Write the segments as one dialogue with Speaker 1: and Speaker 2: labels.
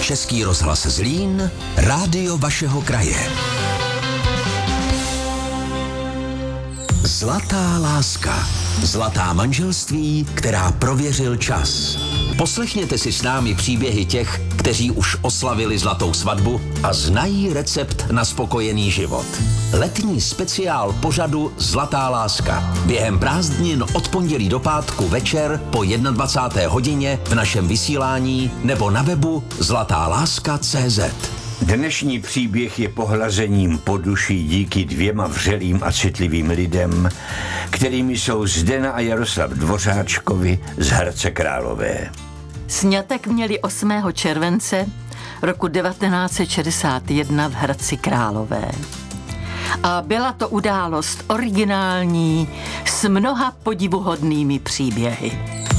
Speaker 1: Český rozhlas Zlín, rádio vašeho kraje. Zlatá láska. Zlatá manželství, která prověřil čas. Poslechněte si s námi příběhy těch, kteří už oslavili zlatou svatbu a znají recept na spokojený život. Letní speciál pořadu Zlatá láska. Během prázdnin od pondělí do pátku večer po 21. hodině v našem vysílání nebo na webu zlatáláska.cz.
Speaker 2: Dnešní příběh je pohlazením po duši díky dvěma vřelým a citlivým lidem, kterými jsou Zdena a Jaroslav Dvořáčkovi z Hradce Králové.
Speaker 3: Sňatek měli 8. července roku 1961 v Hradci Králové. A byla to událost originální s mnoha podivuhodnými příběhy.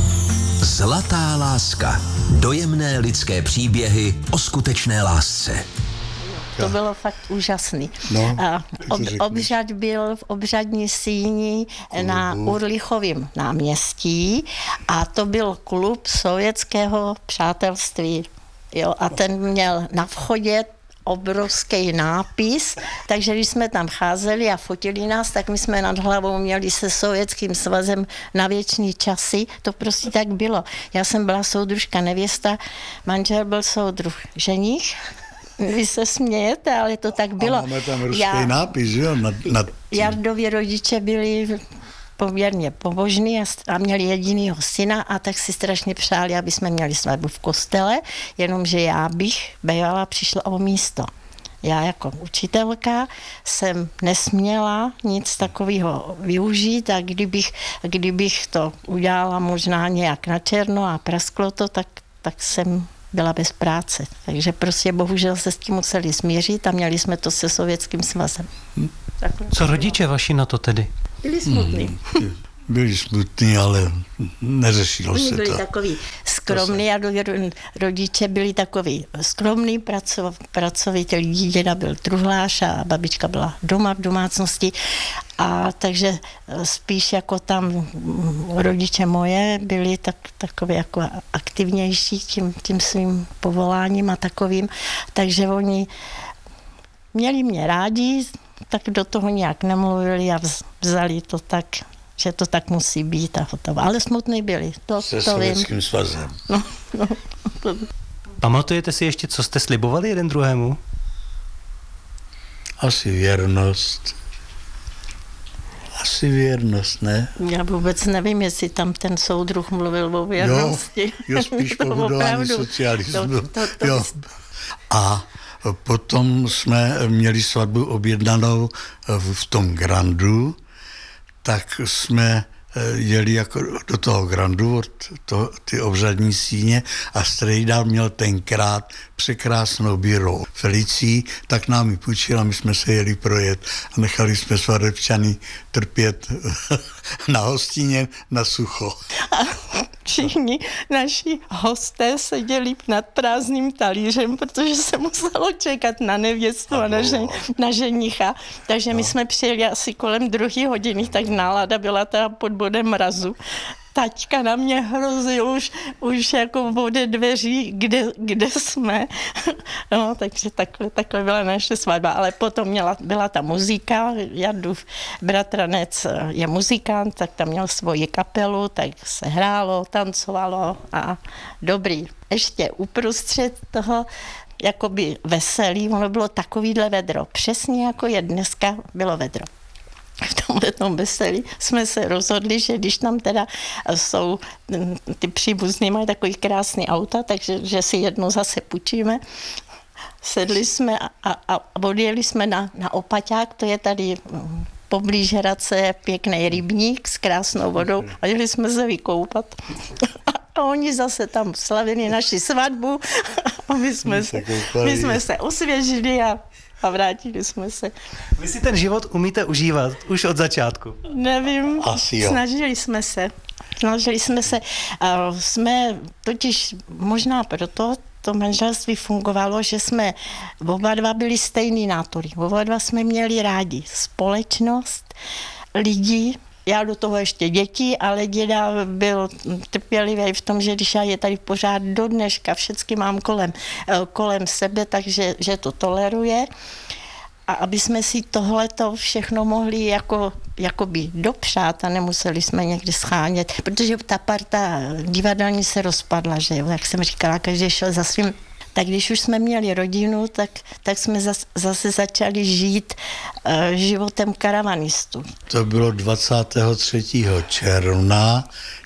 Speaker 1: Zlatá láska. Dojemné lidské příběhy o skutečné lásce.
Speaker 4: To bylo fakt úžasný.
Speaker 5: No,
Speaker 4: a obřad byl v obřadní síni na Urlichovém náměstí a to byl klub sovětského přátelství. Jo, a ten měl na vchodě obrovský nápis, takže když jsme tam cházeli a fotili nás, tak my jsme nad hlavou měli se Sovětským svazem na věčný časy. To prostě tak bylo. Já jsem byla soudružka nevěsta, manžel byl soudruh ženích. Vy se smějete, ale to tak bylo.
Speaker 5: A máme tam ruský nápis, jo?
Speaker 4: Jardovi rodiče byli poměrně pobožní a měli jedinýho syna a tak si strašně přáli, aby jsme měli svatbu v kostele, jenomže já bych bývala přišla o místo. Já jako učitelka jsem nesměla nic takového využít a kdybych to udělala možná nějak na černo a prasklo to, tak jsem byla bez práce. Takže prostě bohužel se s tím museli smířit a měli jsme to se Sovětským svazem.
Speaker 6: Co rodiče vaši na to tedy?
Speaker 4: Byli smutní.
Speaker 5: Byli smutní, ale neřešilo se to.
Speaker 4: Byli takový skromní a rodiče byli takový skromní, pracoviteli. Děda byl truhlář a babička byla doma v domácnosti. A takže spíš jako tam rodiče moje byli takový jako aktivnější tím svým povoláním a takovým. Takže oni měli mě rádi, tak do toho nějak nemluvili a vzali to tak, že to tak musí být a hotovo. Ale smutný byli.
Speaker 5: Se Sovětským svazem.
Speaker 4: No.
Speaker 6: Pamatujete si ještě, co jste slibovali jeden druhému?
Speaker 5: Asi věrnost, ne?
Speaker 4: Já vůbec nevím, jestli tam ten soudruh mluvil o věrnosti.
Speaker 5: Jo, spíš po budování socialismu. Jo. A potom jsme měli svatbu objednanou v tom Grandu, tak jsme jeli jako do toho Grandu, ty obřadní síně a Strejdal měl tenkrát překrásnou bírou Felicí, tak nám ji půjčil a my jsme se jeli projet a nechali jsme svadebčany trpět na hostině na sucho.
Speaker 4: A všichni naši hosté seděli nad prázdným talířem, protože se muselo čekat na nevěstu a na ženicha. Takže my jsme přijeli asi kolem 2 hodiny, tak nálada byla teda pod bodem mrazu. Taťka na mě hrozil už jako ode dveří, kde jsme. No, takže takhle byla naše svatba. Ale potom byla ta muzika. Jardův bratranec je muzikant, tak tam měl svoji kapelu, tak se hrálo, tancovalo a dobrý. Ještě uprostřed toho jakoby veselý, ono bylo takovýhle vedro. Přesně jako je dneska bylo vedro. V tomhletom veselí jsme se rozhodli, že když tam teda jsou ty příbuzní, mají takový krásný auta, takže že si jedno zase půjčíme. Sedli jsme a odjeli jsme na Opaťák, to je tady poblíž Hradce pěkný rybník s krásnou vodou a jeli jsme se vykoupat. A oni zase tam slavili naši svatbu a my jsme se osvěžili a vrátili jsme se.
Speaker 6: Vy si ten život umíte užívat už od začátku?
Speaker 4: Nevím,
Speaker 5: asi jo.
Speaker 4: Snažili jsme se. Jsme totiž možná proto to manželství fungovalo, že jsme oba dva byli stejný nátory. Oba dva jsme měli rádi společnost, lidi, Já do toho ještě děti, ale děda byl trpělivý v tom, že když já je tady pořád do dneška, všechny mám kolem sebe, takže že to toleruje. A aby jsme si tohleto všechno mohli jakoby dopřát a nemuseli jsme někdy schánět, protože ta parta divadelní se rozpadla, že jo, jak jsem říkala, každý šel za svým. Tak když už jsme měli rodinu, tak jsme zase začali žít životem karavanistů.
Speaker 5: To bylo 23. června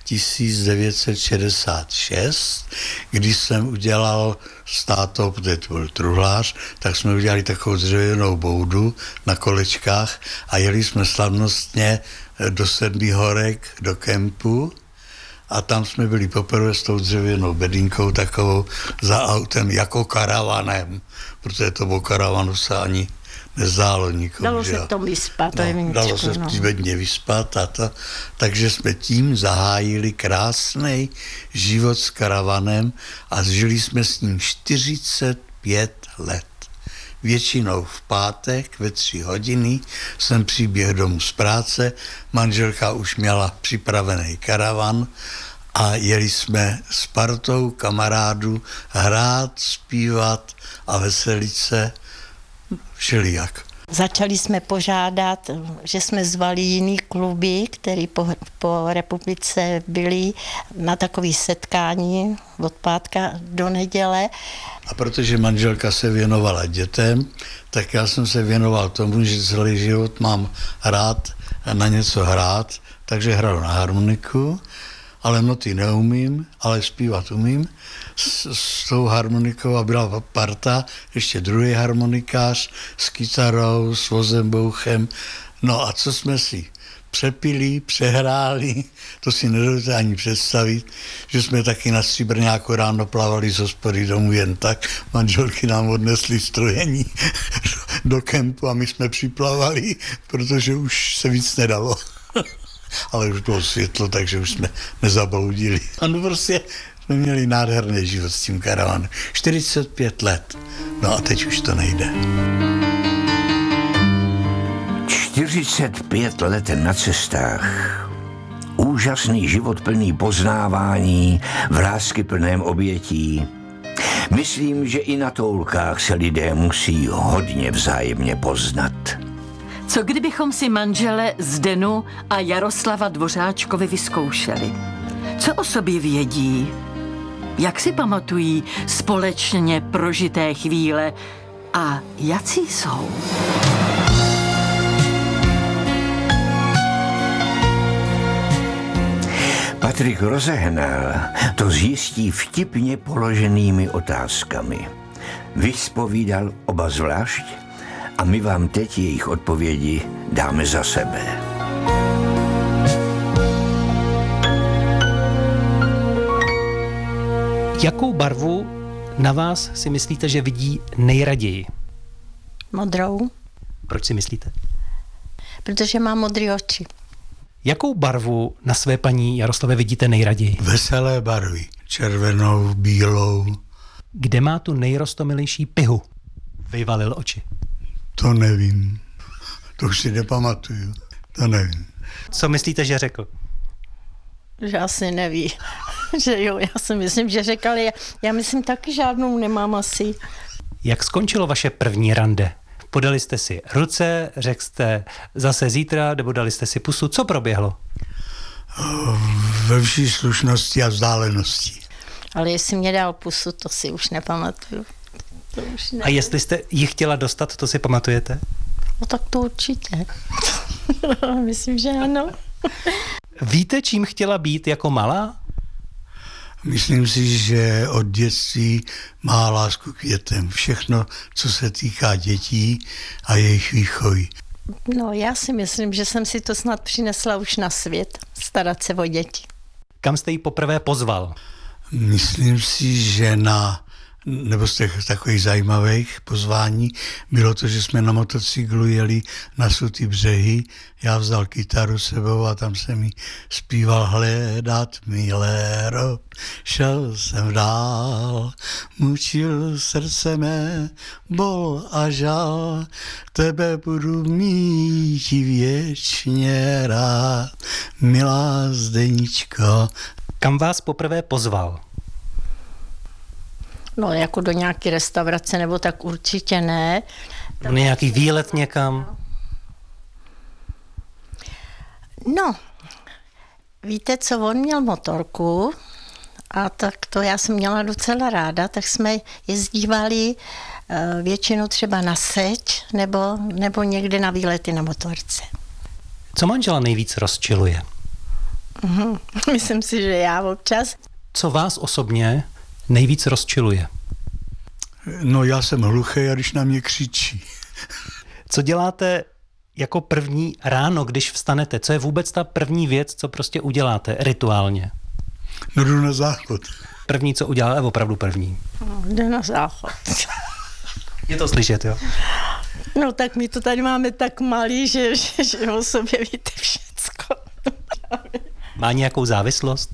Speaker 5: 1966, když jsem udělal s tátou, protože to byl truhlář, tak jsme udělali takovou dřevěnou boudu na kolečkách a jeli jsme slavnostně do Sedmých horek, do kempu. A tam jsme byli poprvé s tou dřevěnou bedínkou takovou za autem jako karavanem, protože to o karavanu se ani nezdálo nikomu.
Speaker 4: Dalo se to vyspat.
Speaker 5: Dalo se bedně vyspat a to. Takže jsme tím zahájili krásný život s karavanem a žili jsme s ním 45 let. Většinou v pátek ve 3 hodiny jsem přiběhl domů z práce, manželka už měla připravený karavan a jeli jsme s partou kamarádů hrát, zpívat a veselit se všelijak.
Speaker 4: Začali jsme požádat, že jsme zvali jiný kluby, které po republice byly na takové setkání od pátka do neděle.
Speaker 5: A protože manželka se věnovala dětem, tak já jsem se věnoval tomu, že celý život mám rád na něco hrát, takže hraju na harmoniku, ale noty neumím, ale zpívat umím. S tou harmonikou a byla parta, ještě druhý harmonikář s kytarou, s vozembouchem. No a co jsme si přepili, přehráli, to si nedovedete ani představit, že jsme taky na Stříbrňáku ráno plavali z hospody domů jen tak. Manželky nám odnesly strojení do kempu a my jsme připlavali, protože už se víc nedalo. Ale už bylo světlo, takže už jsme nezabloudili. Ano, prostě jsme měli nádherný život s tím karavanem. 45 let. No a teď už to nejde.
Speaker 2: 45 let na cestách. Úžasný život plný poznávání, v láskyplném obětí. Myslím, že i na toulkách se lidé musí hodně vzájemně poznat.
Speaker 3: Co kdybychom si manžele Zdenu a Jaroslava Dvořáčkovi vyzkoušeli? Co o sobě vědí? Jak si pamatují společně prožité chvíle? A jací jsou?
Speaker 2: Patrik rozehnal to zjistí vtipně položenými otázkami. Vyspovídal oba zvlášť a my vám teď jejich odpovědi dáme za sebe.
Speaker 6: Jakou barvu na vás si myslíte, že vidí nejraději?
Speaker 4: Modrou.
Speaker 6: Proč si myslíte?
Speaker 4: Protože má modré oči.
Speaker 6: Jakou barvu na své paní Jaroslavě vidíte nejraději?
Speaker 5: Veselé barvy. Červenou, bílou.
Speaker 6: Kde má tu nejrostomilejší pihu? Vyvalil oči.
Speaker 5: To nevím. To už si nepamatuju. To nevím.
Speaker 6: Co myslíte, že řekl?
Speaker 4: Že asi neví. Že jo, já si myslím, že řekl, ale já myslím taky žádnou nemám asi.
Speaker 6: Jak skončilo vaše první rande? Podali jste si ruce, řekl jste zase zítra, nebo dali jste si pusu. Co proběhlo?
Speaker 5: Ve vší slušnosti a vzdálenosti.
Speaker 4: Ale jestli mě dal pusu, to si už nepamatuju. To už
Speaker 6: A jestli jste ji chtěla dostat, to si pamatujete?
Speaker 4: No tak to určitě. Myslím, že ano.
Speaker 6: Víte, čím chtěla být jako malá?
Speaker 5: Myslím si, že od dětství má lásku k dětem. Všechno, co se týká dětí a jejich výchovy.
Speaker 4: No, já si myslím, že jsem si to snad přinesla už na svět, starat se o děti.
Speaker 6: Kam jste ji poprvé pozval?
Speaker 5: Myslím si, že na nebo z těch takových zajímavých pozvání bylo to, že jsme na motocyklu jeli na Sutý břehy, já vzal kytaru sebou a tam jsem jí zpíval hledat miléro, šel jsem dál, mučil srdce mé, bol a žal, tebe budu mít věčně rád, milá Zdeničko.
Speaker 6: Kam vás poprvé pozval?
Speaker 4: No, jako do nějaké restaurace, nebo tak určitě ne.
Speaker 6: Nějaký výlet někam?
Speaker 4: No, víte co, on měl motorku a tak to já jsem měla docela ráda, tak jsme jezdívali většinou třeba na seč nebo někde na výlety na motorce.
Speaker 6: Co manžela nejvíc rozčiluje?
Speaker 4: Myslím si, že já občas.
Speaker 6: Co vás osobně nejvíc rozčiluje?
Speaker 5: No já jsem hluchý, a když na mě křičí.
Speaker 6: Co děláte jako první ráno, když vstanete? Co je vůbec ta první věc, co prostě uděláte rituálně?
Speaker 5: No jdu na záchod.
Speaker 6: První, co uděláte, opravdu první.
Speaker 4: Jde na záchod.
Speaker 6: Je to slyšet, jo?
Speaker 4: No tak my to tady máme tak malý, že o sobě víte všecko.
Speaker 6: Má nějakou závislost?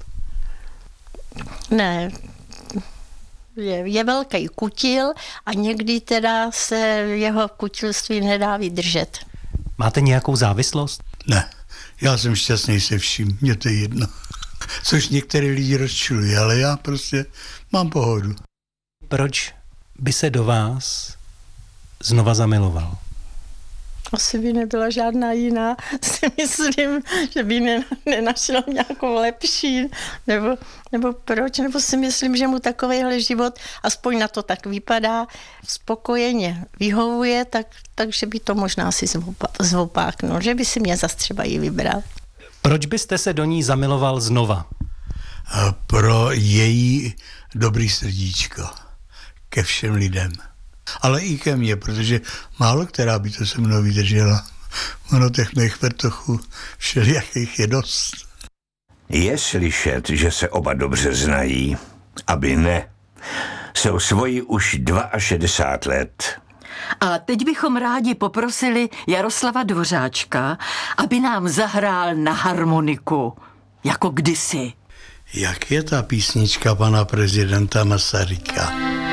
Speaker 4: Ne, je velký kutil a někdy teda se jeho kutilství nedá vydržet.
Speaker 6: Máte nějakou závislost?
Speaker 5: Ne, já jsem šťastný se vším, mně to je jedno. Což některé lidi rozčiluje, ale já prostě mám pohodu.
Speaker 6: Proč by se do vás znova zamiloval?
Speaker 4: Asi by nebyla žádná jiná. Si myslím, že by nenašel nějakou lepší, nebo proč, nebo si myslím, že mu takovýhle život, aspoň na to tak vypadá, spokojeně vyhovuje, takže by to možná si zvopáknul, že by si mě zas třeba i vybral.
Speaker 6: Proč byste se do ní zamiloval znova?
Speaker 5: Pro její dobrý srdíčko ke všem lidem. Ale i ke mně, protože málo která by to se mnou vydržela. Ono těch mých vrtochů všelijakých je dost.
Speaker 2: Je slyšet, že se oba dobře znají, aby ne. Jsou svoji už 62 let.
Speaker 3: A teď bychom rádi poprosili Jaroslava Dvořáčka, aby nám zahrál na harmoniku, jako kdysi.
Speaker 5: Jak je ta písnička pana prezidenta Masaryka?